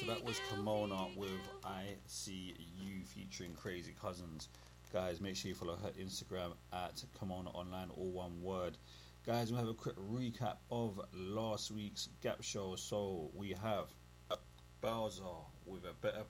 So that was Kimona with I See You featuring Crazy Cousins. Guys, make sure you follow her Instagram at Kimona Online, all one word. Guys, we'll have a quick recap of last week's Gap show. So we have Bowser with a better